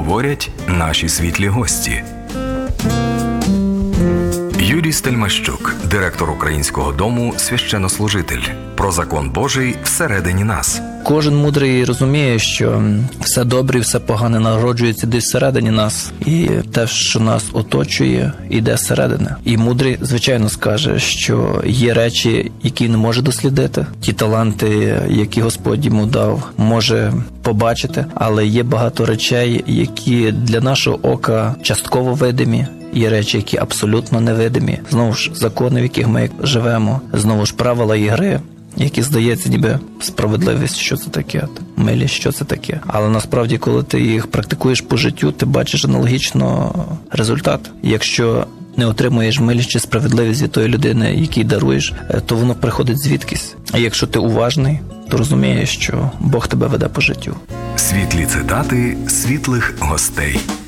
говорять наші світлі гості. Юрій Стельмащук, директор Українського дому «Священнослужитель». Про закон Божий всередині нас. Кожен мудрий розуміє, що все добре і все погане народжується десь всередині нас. І те, що нас оточує, іде зсередини. І мудрий, звичайно, скаже, що є речі, які не може дослідити. Ті таланти, які Господь йому дав, може побачити. Але є багато речей, які для нашого ока частково видимі. Є речі, які абсолютно невидимі. Знову ж, закони, в яких ми живемо. Знову ж, правила ігри, які, здається, ніби справедливість, що це таке, милість, що це таке. Але насправді, коли ти їх практикуєш по життю, ти бачиш аналогічно результат. Якщо не отримуєш милість чи справедливість від тої людини, якій даруєш, то воно приходить звідкись. А якщо ти уважний, то розумієш, що Бог тебе веде по життю. Світлі цитати світлих гостей.